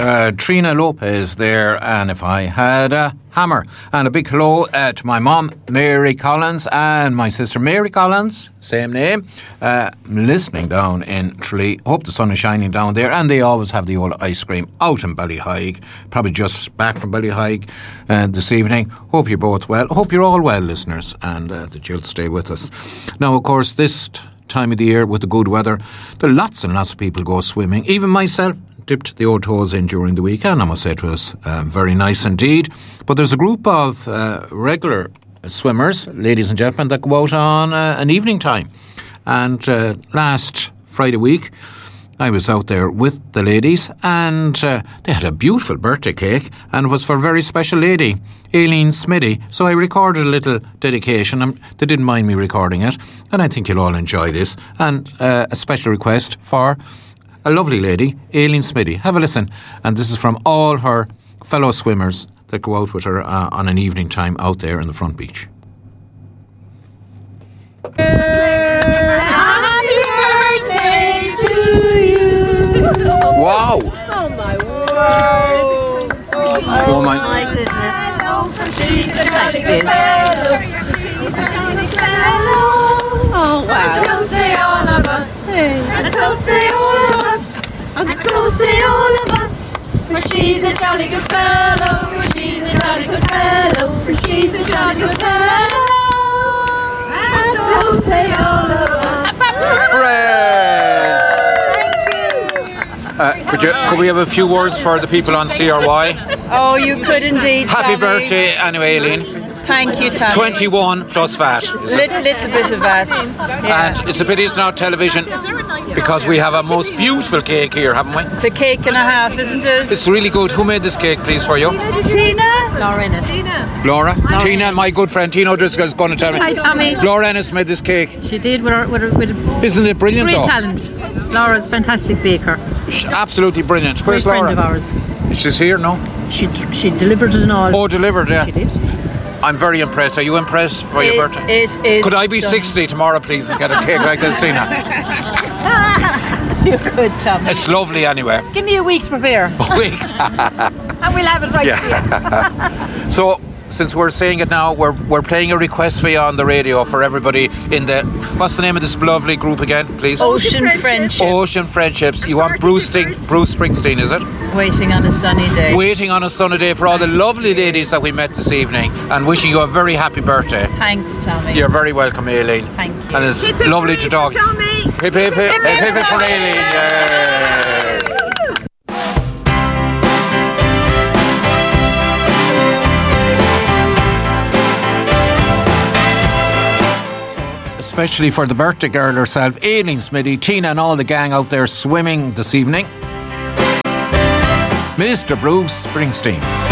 Trina Lopez there, and if I had a hammer. And a big hello to my mum, Mary Collins, and my sister Mary Collins, same name, listening down in Tralee. Hope the sun is shining down there, and they always have the old ice cream out in Ballyhaig. Probably just back from Ballyhaig this evening. Hope you're both well. Hope you're all well, listeners, and that you'll stay with us. Now, of course, this time of the year with the good weather, there are lots and lots of people go swimming. Even myself dipped the old toes in during the weekend. I must say it was very nice indeed. But there's a group of regular swimmers, ladies and gentlemen, that go out on an evening time. And last Friday week, I was out there with the ladies, and they had a beautiful birthday cake, and it was for a very special lady, Aileen Smitty. So I recorded a little dedication, and they didn't mind me recording it, and I think you'll all enjoy this. And a special request for a lovely lady, Aileen Smitty. Have a listen. And this is from all her fellow swimmers that go out with her on an evening time out there in the front beach. Happy birthday to you. Wow! Oh my word. Oh my goodness. She's a jolly good fellow. She's a jolly fellow. Oh wow. And so say all of us. And so say all of us. And so say all of us. For she's a jolly good fellow. For she's a jolly good fellow. For she's a jolly good fellow. And so say all of us. Hooray! Could we have a few words for the people on CRY? Oh, you could indeed, Happy Tommy. birthday anyway, Aileen. Thank you, Tommy. 21 plus VAT. Little bit of that. Yeah. And it's a pity it's not television, because we have a most beautiful cake here, haven't we? It's a cake and a half, isn't it? It's really good. Who made this cake, please, for you? Tina? Laura Ennis. Laura? Tina, my good friend Tina O'Driscoll is going to tell me. Hi, Tommy. Laura Ennis made this cake. She did with Isn't it brilliant, great though? talent. Laura's a fantastic baker. Absolutely brilliant. Great Where's friend Laura? of ours. She's here, no? She delivered it and all. Oh, delivered, yeah. She did. I'm very impressed. Are you impressed for your birthday? It is. Could I be 60 tomorrow, please, and get a cake like this, Tina? You could, Tommy. It's lovely anyway. Give me a week to prepare. A week. And we'll have it right here. So, since we're saying it now, we're playing a request for you on the radio for everybody in the... What's the name of this lovely group again, please? Ocean Friendships. Ocean Friendships. You want Bruce Springsteen, is it? Waiting on a sunny day. Waiting on a sunny day for all the lovely ladies that we met this evening, and wishing you a very happy birthday. Thanks, Tommy. You're very welcome, Aileen. Thank you. And it's lovely to talk. Hip, hip, hip, hip, hip, hip for Aileen. Yay. Especially for the birthday girl herself, Aileen Smitty, Tina and all the gang out there swimming this evening, Mr. Bruce Springsteen.